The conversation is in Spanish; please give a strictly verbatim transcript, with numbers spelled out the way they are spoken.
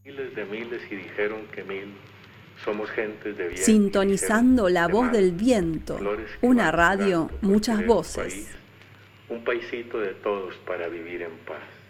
Miles de miles y dijeron que mil somos gentes de bien. Sintonizando la voz del viento, una radio, muchas voces. Un paisito de todos para vivir en paz.